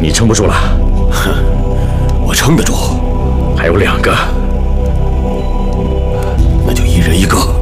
你撑不住了。 哼，我撑得住。 还有2个， 那就一人1个。